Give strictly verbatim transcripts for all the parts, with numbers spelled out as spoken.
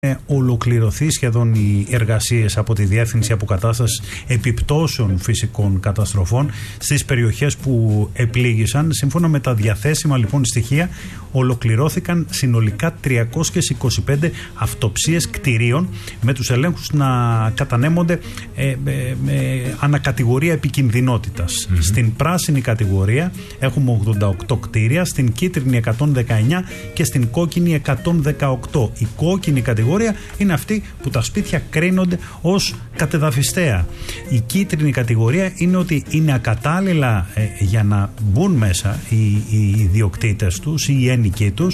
Ολοκληρωθεί σχεδόν οι εργασίες από τη Διεύθυνση Αποκατάστασης Επιπτώσεων Φυσικών Καταστροφών στις περιοχές που επλήγησαν. Σύμφωνα με τα διαθέσιμα λοιπόν στοιχεία, ολοκληρώθηκαν συνολικά τριακόσιες είκοσι πέντε αυτοψίες κτηρίων, με τους ελέγχους να κατανέμονται ε, ε, ε, ανακατηγορία επικινδυνότητας. Mm-hmm. Στην πράσινη κατηγορία έχουμε ογδόντα οκτώ κτίρια, στην κίτρινη εκατόν δεκαεννιά και στην κόκκινη εκατόν δεκαοκτώ. Η κόκκινη κατηγορία είναι αυτή που τα σπίτια κρίνονται ως κατεδαφιστέα. Η κίτρινη κατηγορία είναι ότι είναι ακατάλληλα ε, για να μπουν μέσα οι, οι ιδιοκτήτες τους ή οι ένοικοι τους.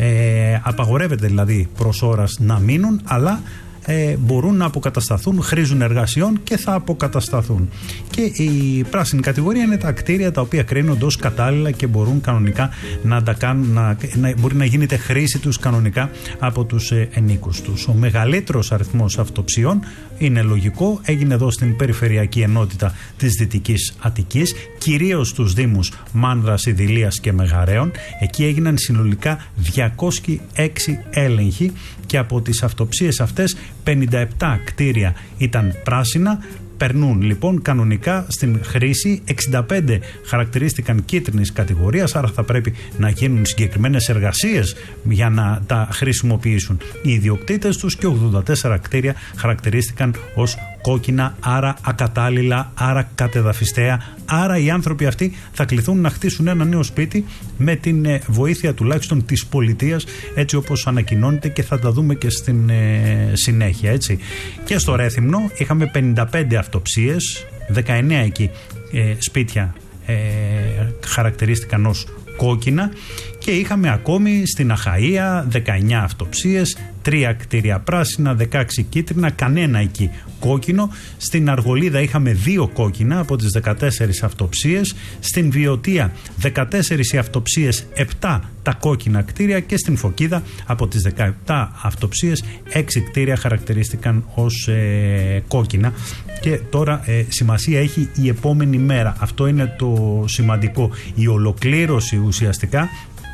Ε, απαγορεύεται δηλαδή προς ώρας να μείνουν, αλλά Ε, μπορούν να αποκατασταθούν, χρήζουν εργασιών και θα αποκατασταθούν. Και η πράσινη κατηγορία είναι τα κτίρια τα οποία κρίνονται ως κατάλληλα και μπορούν κανονικά να τα κάνουν, να, να, μπορεί να γίνεται χρήση τους κανονικά από τους ε, ενίκους τους. Ο μεγαλύτερος αριθμός αυτοψιών, είναι λογικό, έγινε εδώ στην Περιφερειακή Ενότητα της Δυτικής Αττικής, κυρίως στους δήμους Μάνδρας, Ιδηλίας και Μεγαρέων. Εκεί έγιναν συνολικά διακόσιοι έξι έλεγχοι και από τις αυτοψίες αυτές πενήντα επτά κτίρια ήταν πράσινα. Περνούν λοιπόν κανονικά στην χρήση, εξήντα πέντε χαρακτηρίστηκαν κίτρινης κατηγορίας, άρα θα πρέπει να γίνουν συγκεκριμένες εργασίες για να τα χρησιμοποιήσουν οι ιδιοκτήτες τους, και ογδόντα τέσσερα κτίρια χαρακτηρίστηκαν ως κόκκινα, άρα ακατάλληλα, άρα κατεδαφιστέα. Άρα οι άνθρωποι αυτοί θα κληθούν να χτίσουν ένα νέο σπίτι με την ε, βοήθεια τουλάχιστον της πολιτείας, έτσι όπως ανακοινώνεται, και θα τα δούμε και στην ε, συνέχεια, έτσι. Και στο Ρέθυμνο είχαμε πενήντα πέντε αυτοψίες, δεκαεννέα εκεί ε, σπίτια ε, χαρακτηρίστηκαν ως κόκκινα, και είχαμε ακόμη στην Αχαΐα δεκαεννέα αυτοψίες, τρία κτίρια πράσινα, δεκαέξι κίτρινα, κανένα εκεί κόκκινο. Στην Αργολίδα είχαμε δύο κόκκινα από τις δεκατέσσερις αυτοψίες, στην Βιωτία δεκατέσσερις οι αυτοψίες, επτά τα κόκκινα κτίρια, και στην Φωκίδα από τις δεκαεπτά αυτοψίες έξι κτίρια χαρακτηρίστηκαν ως ε, κόκκινα. Και τώρα ε, σημασία έχει η επόμενη μέρα. Αυτό είναι το σημαντικό. Η ολοκλήρωση ουσιαστικά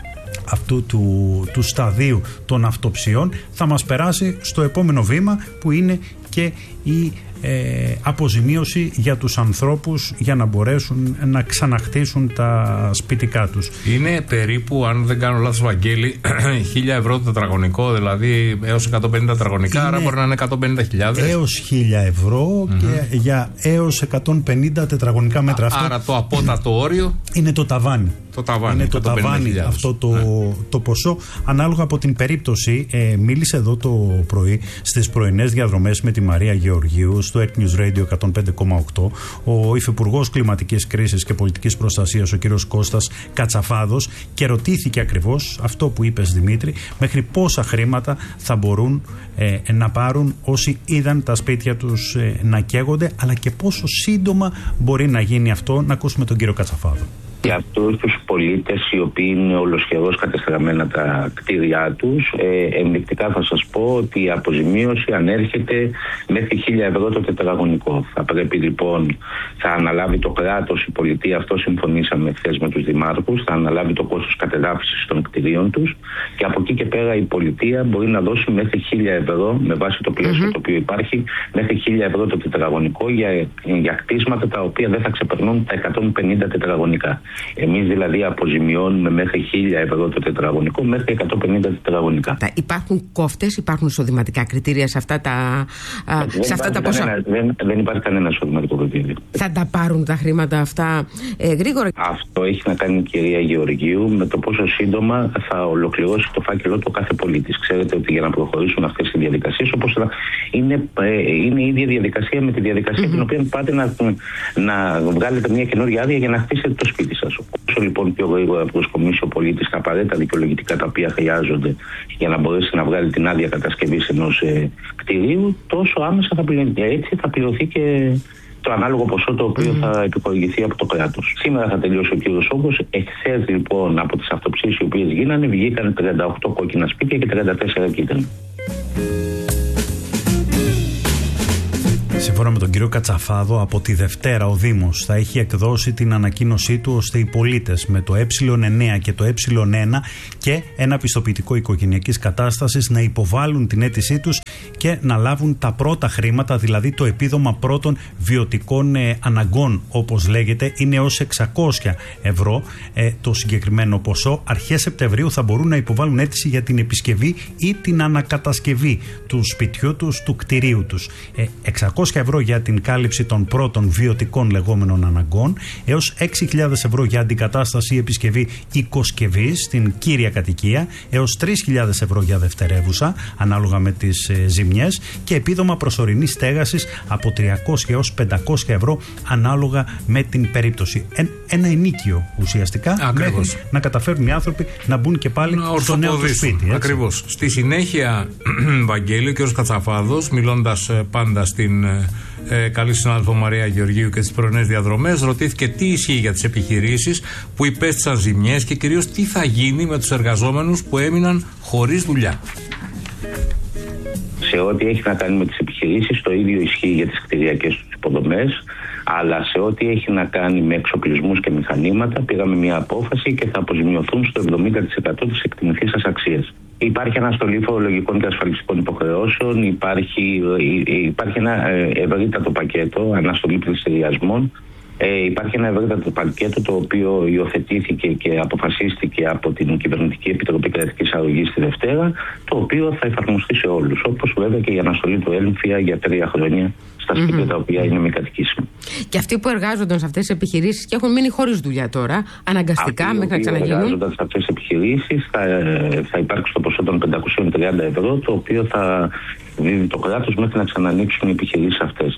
αυτού του, του σταδίου των αυτοψιών θα μας περάσει στο επόμενο βήμα, που είναι και η ε, αποζημίωση για τους ανθρώπους, για να μπορέσουν να ξαναχτίσουν τα σπιτικά τους. Είναι περίπου, αν δεν κάνω λάθος Βαγγέλη, χίλια ευρώ το τετραγωνικό, δηλαδή έως εκατόν πενήντα τετραγωνικά, είναι, άρα μπορεί να είναι εκατόν πενήντα χιλιάδες. Έως χίλια ευρώ mm-hmm. και για έως εκατόν πενήντα τετραγωνικά μέτρα. Αυτό άρα το απότατο όριο είναι το ταβάνι. Το ταβάνι, είναι το ταβάνι αυτό το, ναι. το ποσό, ανάλογα από την περίπτωση. Ε, μίλησε εδώ το πρωί στις πρωινές διαδρομές με τη Μαρία Γεωργίου στο Earth News Radio εκατόν πέντε κόμμα οκτώ ο Υφυπουργός Κλιματικής Κρίσης και Πολιτικής Προστασίας, ο κύριος Κώστας Κατσαφάδος, και ρωτήθηκε ακριβώς αυτό που είπες, Δημήτρη, μέχρι πόσα χρήματα θα μπορούν ε, να πάρουν όσοι είδαν τα σπίτια τους ε, να καίγονται, αλλά και πόσο σύντομα μπορεί να γίνει αυτό. Να ακούσουμε τον κύριο Κατσαφάδο. Για αυτούς τους πολίτες οι οποίοι είναι ολοσχερώς κατεστραμμένα τα κτίρια τους, ε, ενδεικτικά θα σας πω ότι η αποζημίωση ανέρχεται μέχρι χίλια ευρώ το τετραγωνικό. Θα πρέπει λοιπόν, θα αναλάβει το κράτος, η πολιτεία, αυτό συμφωνήσαμε χθες με τους δημάρχους, θα αναλάβει το κόστος κατεδάφισης των κτιρίων τους, και από εκεί και πέρα η πολιτεία μπορεί να δώσει μέχρι χίλια ευρώ, με βάση το πλαίσιο mm-hmm. το οποίο υπάρχει, μέχρι χίλια ευρώ το τετραγωνικό για, για κτίσματα τα οποία δεν θα ξεπερνούν τα εκατόν πενήντα τετραγωνικά. Εμείς δηλαδή αποζημιώνουμε μέχρι χίλια ευρώ το τετραγωνικό, μέχρι εκατόν πενήντα τετραγωνικά. Υπάρχουν κόφτες, υπάρχουν εισοδηματικά κριτήρια σε αυτά τα, δεν σε αυτά τα ποσά? Κανένα, δεν, δεν υπάρχει κανένα εισοδηματικό κριτήριο. Θα τα πάρουν τα χρήματα αυτά ε, γρήγορα? Αυτό έχει να κάνει η κυρία Γεωργίου με το πόσο σύντομα θα ολοκληρώσει το φάκελό του κάθε πολίτης. Ξέρετε ότι για να προχωρήσουν αυτές οι διαδικασίες, όπως είναι, ε, είναι η ίδια διαδικασία με τη διαδικασία mm-hmm. την οποία πάτε να, να βγάλετε μια καινούργια άδεια για να χτίσετε το σπίτι σας. Όσο λοιπόν πιο γρήγορα προσκομίσει ο πολίτης τα απαραίτητα δικαιολογητικά τα οποία χρειάζονται για να μπορέσει να βγάλει την άδεια κατασκευής ενός ε, κτηρίου, τόσο άμεσα θα πληρωθεί. Έτσι θα πληρωθεί και το ανάλογο ποσό το οποίο mm. θα επιχορηγηθεί από το κράτος. Σήμερα θα τελειώσει ο κύριος Όγκος. Εχθές λοιπόν από τις αυτοψίες οι οποίες γίνανε βγήκαν τριάντα οκτώ κόκκινα σπίτια και τριάντα τέσσερα κίτρινα. Σε Σύμφωνα με τον κύριο Κατσαφάδο, από τη Δευτέρα ο Δήμος θα έχει εκδώσει την ανακοίνωσή του ώστε οι πολίτες με το ε εννέα και το ε ένα και ένα πιστοποιητικό οικογενειακής κατάστασης να υποβάλουν την αίτησή τους και να λάβουν τα πρώτα χρήματα, δηλαδή το επίδομα πρώτων βιωτικών ε, αναγκών, όπως λέγεται, είναι ως εξακόσια ευρώ ε, το συγκεκριμένο ποσό. Αρχές Σεπτεμβρίου θα μπορούν να υποβάλουν αίτηση για την επισκευή ή την ανακατασκευή του σπιτιού τους, του κτηρίου τους. Ε, εξακόσια ευρώ για την κάλυψη των πρώτων βιωτικών λεγόμενων αναγκών, έως έξι χιλιάδες ευρώ για αντικατάσταση ή επισκευή οικοσκευής στην κύρια κατοικία, έως τρεις χιλιάδες ευρώ για δευτερεύουσα, ανάλογα με τις ε, ζημιές, και επίδομα προσωρινής στέγασης από τριακόσια έως πεντακόσια ευρώ, ανάλογα με την περίπτωση. Ε, ένα ενίκιο ουσιαστικά, Ακριβώς. μέχρι να καταφέρουν οι άνθρωποι να μπουν και πάλι να στο νέο του σπίτι. Ακριβώς. Στη συνέχεια, Βαγγέλη, ο κ. Κατσαφάδος, μιλώντας πάντα στην ε, καλή συνάδελφο Μαρία Γεωργίου και στις πρωινές διαδρομές, ρωτήθηκε τι ισχύει για τις επιχειρήσεις που υπέστησαν ζημιές και κυρίως τι θα γίνει με τους εργαζόμενους που έμειναν χωρίς δουλειά. Σε ό,τι έχει να κάνει με τις επιχειρήσεις, το ίδιο ισχύει για τις κτηριακές τους υποδομές, αλλά σε ό,τι έχει να κάνει με εξοπλισμούς και μηχανήματα, πήραμε μια απόφαση και θα αποζημιωθούν στο εβδομήντα τοις εκατό της εκτιμηθήσας αξίας. Υπάρχει αναστολή φορολογικών και ασφαλιστικών υποχρεώσεων, υπάρχει, υπάρχει ένα ευρύτατο πακέτο αναστολή πληστηριασμών. Ε, υπάρχει ένα ευρύτατο πακέτο το οποίο υιοθετήθηκε και αποφασίστηκε από την Κυβερνητική Επιτροπή Κρατικής Αρρωγής τη Δευτέρα, το οποίο θα εφαρμοστεί σε όλους. Όπως βέβαια και η αναστολή του έμφυα για τρία χρόνια στα σπίτια mm-hmm. τα οποία είναι μη κατοικήσιμα. Και αυτοί που εργάζονταν σε αυτές τις επιχειρήσεις και έχουν μείνει χωρίς δουλειά τώρα, αναγκαστικά μέχρι να ξαναγίνουν. Αυτοί που εργάζονταν σε αυτές τις επιχειρήσεις θα, θα υπάρξει το ποσό των πεντακόσια τριάντα ευρώ, το οποίο θα δίδει το κράτος μέχρι να ξανανοίξουν οι επιχειρήσεις αυτές.